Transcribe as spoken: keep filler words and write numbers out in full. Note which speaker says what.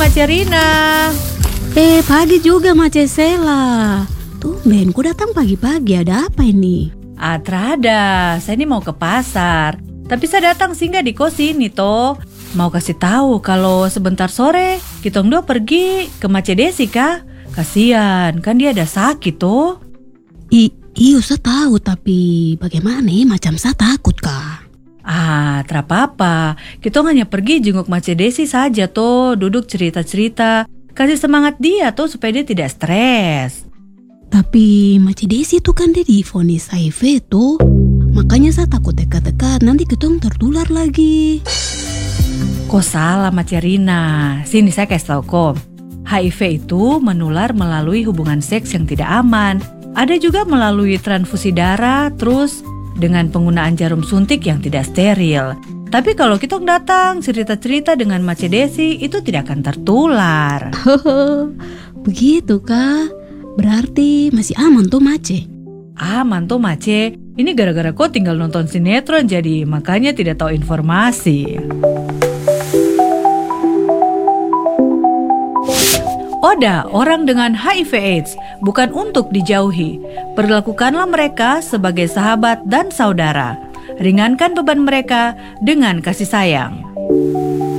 Speaker 1: Mace Rina.
Speaker 2: Eh, pagi juga Mace Sela. Tumben, ku datang pagi-pagi, ada apa ini?
Speaker 1: Ah, terada, saya ini mau ke pasar. Tapi saya datang singgah di kos ini toh. Mau kasih tahu kalau sebentar sore kita dua pergi ke Mace Desi kah? Kasian, kan dia ada sakit toh.
Speaker 2: I, iyo saya tahu, tapi bagaimana? Macam saya takut kah?
Speaker 1: Ah, terapa-apa. Kita hanya pergi jenguk Mace Desi saja toh, duduk cerita-cerita. Kasih semangat dia tuh supaya dia tidak stres.
Speaker 2: Tapi Mace Desi itu kan dia divonis H I V tuh. Makanya saya takut dekat-dekat, nanti kita tertular lagi.
Speaker 1: Kok salah Mace Rina? Sini saya kasih tahu kok. H I V itu menular melalui hubungan seks yang tidak aman. Ada juga melalui transfusi darah, terus dengan penggunaan jarum suntik yang tidak steril. Tapi kalau kita datang cerita-cerita dengan Mace Desi itu tidak akan tertular.
Speaker 2: Begitu kah? Berarti masih aman tuh Mace?
Speaker 1: Aman tuh Mace. Ini gara-gara kau tinggal nonton sinetron jadi makanya tidak tahu informasi. Oda, orang dengan H I V AIDS bukan untuk dijauhi. Perlakukanlah mereka sebagai sahabat dan saudara. Ringankan beban mereka dengan kasih sayang.